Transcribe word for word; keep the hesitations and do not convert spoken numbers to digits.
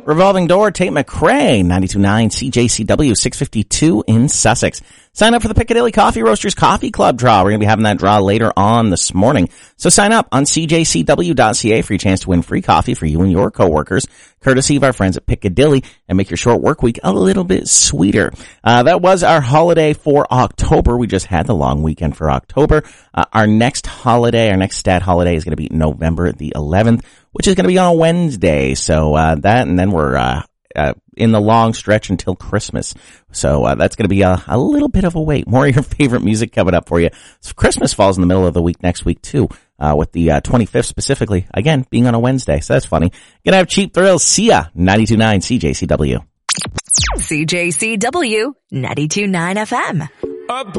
Revolving Door, Tate McRae, ninety-two point nine C J C W, six fifty-two in Sussex. Sign up for the Piccadilly Coffee Roasters Coffee Club draw. We're going to be having that draw later on this morning. So sign up on C J C W dot C A for your chance to win free coffee for you and your coworkers, courtesy of our friends at Piccadilly, and make your short work week a little bit sweeter. Uh, that was our holiday for October. We just had the long weekend for October. Uh, our next holiday, our next stat holiday is going to be November the eleventh, which is going to be on a Wednesday. So, uh, that, and then we're, uh, uh, in the long stretch until Christmas. So, uh, that's going to be a, a little bit of a wait. More of your favorite music coming up for you. So Christmas falls in the middle of the week next week too, uh, with the, uh, twenty-fifth specifically, again, being on a Wednesday. So that's funny. Gonna have Cheap Thrills. See ya. ninety-two point nine C J C W. C J C W, ninety-two point nine F M.